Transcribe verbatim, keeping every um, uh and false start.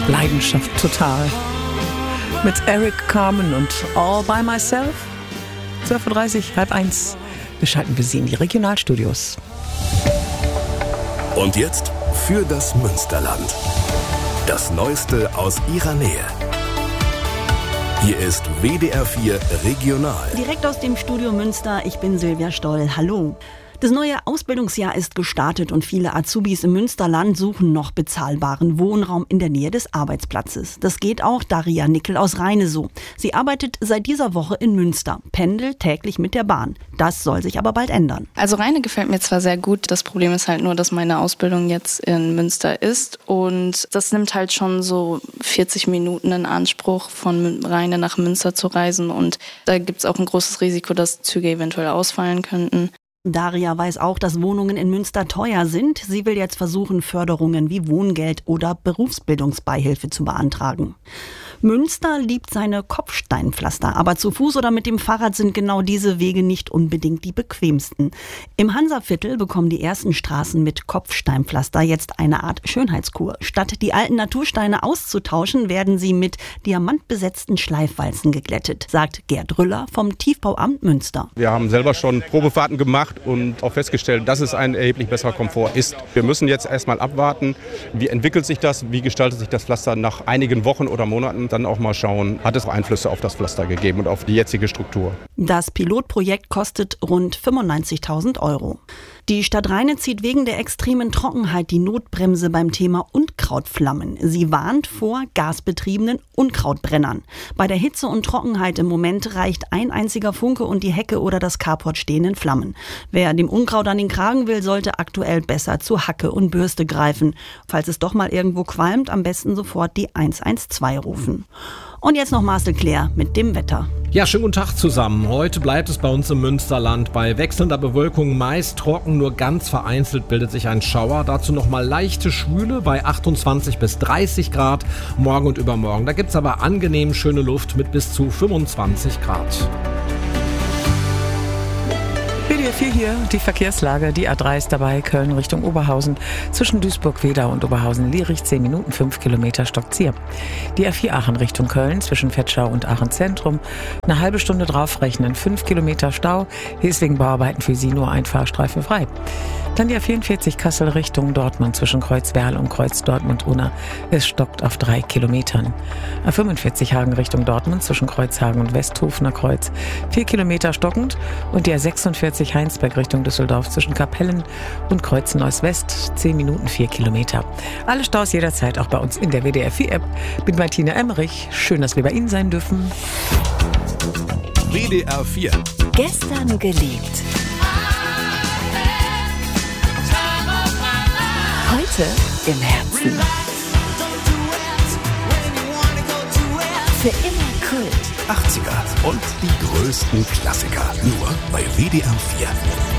Leidenschaft total. Mit Eric Carmen und All by Myself. zwölf Uhr dreißig, halb eins. Beschalten wir Sie in die Regionalstudios. Und jetzt für das Münsterland. Das Neueste aus Ihrer Nähe. Hier ist W D R vier Regional. Direkt aus dem Studio Münster, ich bin Silvia Stoll. Hallo. Das neue Ausbildungsjahr ist gestartet und viele Azubis im Münsterland suchen noch bezahlbaren Wohnraum in der Nähe des Arbeitsplatzes. Das geht auch Daria Nickel aus Rheine so. Sie arbeitet seit dieser Woche in Münster, pendelt täglich mit der Bahn. Das soll sich aber bald ändern. Also Rheine gefällt mir zwar sehr gut, das Problem ist halt nur, dass meine Ausbildung jetzt in Münster ist und das nimmt halt schon so vierzig Minuten in Anspruch, von Rheine nach Münster zu reisen und da gibt es auch ein großes Risiko, dass Züge eventuell ausfallen könnten. Daria weiß auch, dass Wohnungen in Münster teuer sind. Sie will jetzt versuchen, Förderungen wie Wohngeld oder Berufsbildungsbeihilfe zu beantragen. Münster liebt seine Kopfsteinpflaster, aber zu Fuß oder mit dem Fahrrad sind genau diese Wege nicht unbedingt die bequemsten. Im Hansaviertel bekommen die ersten Straßen mit Kopfsteinpflaster jetzt eine Art Schönheitskur. Statt die alten Natursteine auszutauschen, werden sie mit diamantbesetzten Schleifwalzen geglättet, sagt Gerd Rüller vom Tiefbauamt Münster. Wir haben selber schon Probefahrten gemacht und auch festgestellt, dass es ein erheblich besserer Komfort ist. Wir müssen jetzt erstmal abwarten, wie entwickelt sich das, wie gestaltet sich das Pflaster nach einigen Wochen oder Monaten. Dann auch mal schauen, hat es Einflüsse auf das Pflaster gegeben und auf die jetzige Struktur. Das Pilotprojekt kostet rund fünfundneunzigtausend Euro. Die Stadt Rheine zieht wegen der extremen Trockenheit die Notbremse beim Thema Unkrautflammen. Sie warnt vor gasbetriebenen Unkrautbrennern. Bei der Hitze und Trockenheit im Moment reicht ein einziger Funke und die Hecke oder das Carport stehen in Flammen. Wer dem Unkraut an den Kragen will, sollte aktuell besser zu Hacke und Bürste greifen. Falls es doch mal irgendwo qualmt, am besten sofort die eins eins zwei rufen. Und jetzt noch Marcel Claire mit dem Wetter. Ja, schönen guten Tag zusammen. Heute bleibt es bei uns im Münsterland bei wechselnder Bewölkung meist trocken, nur ganz vereinzelt bildet sich ein Schauer. Dazu nochmal leichte Schwüle bei achtundzwanzig bis dreißig Grad morgen und übermorgen. Da gibt es aber angenehm schöne Luft mit bis zu fünfundzwanzig Grad. W D R vier hier, die Verkehrslage. Die A drei ist dabei, Köln Richtung Oberhausen. Zwischen Duisburg-Wedau und Oberhausen-Lierich zehn Minuten, fünf Kilometer Stockzier. Die A vier Aachen Richtung Köln, zwischen Vetschau und Aachen Zentrum. Eine halbe Stunde draufrechnen, fünf Kilometer Stau. Hier ist wegen Bauarbeiten für Sie nur ein Fahrstreifen frei. Dann die A vierundvierzig Kassel Richtung Dortmund, zwischen Kreuz Werl und Kreuz Dortmund-Unna. Es stockt auf drei Kilometern. A fünfundvierzig Hagen Richtung Dortmund, zwischen Kreuzhagen und Westhofener Kreuz. vier Kilometer stockend. Und die A sechsundvierzig Heinsberg Richtung Düsseldorf, zwischen Kapellen und Kreuzen-Neuss-West. zehn Minuten, vier Kilometer. Alle Staus jederzeit auch bei uns in der W D R vier App. Mit Martina Emmerich. Schön, dass wir bei Ihnen sein dürfen. W D R vier. Gestern geliebt. Heute im Herzen. Für immer Kult. achtziger und die größten Klassiker. Nur bei W D R vier.